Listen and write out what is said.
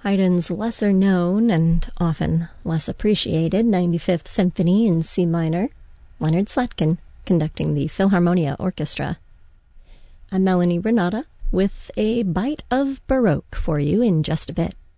Haydn's lesser known and often less appreciated 95th Symphony in C minor, Leonard Slatkin conducting the Philharmonia Orchestra. I'm Melanie Renata with a bite of Baroque for you in just a bit.